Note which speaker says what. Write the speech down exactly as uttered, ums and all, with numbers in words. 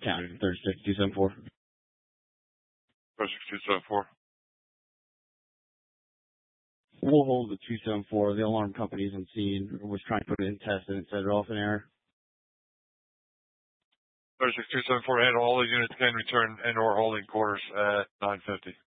Speaker 1: County, thirty-six two seven four.
Speaker 2: thirty-six two seven four.
Speaker 1: We'll hold the two seven four. The alarm company's on scene. Was trying to put it in test and it set it off in error.
Speaker 2: thirty-six two seven four, and all the units can return and or holding quarters at nine fifty.